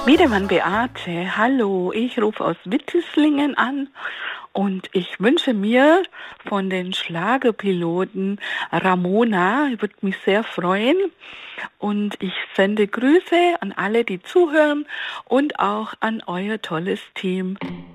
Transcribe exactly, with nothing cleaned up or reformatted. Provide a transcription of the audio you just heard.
Wiedemann Beate, hallo, ich rufe aus Wittislingen an und ich wünsche mir von den Schlagerpiloten Ramona, würde mich sehr freuen, und ich sende Grüße an alle, die zuhören und auch an euer tolles Team.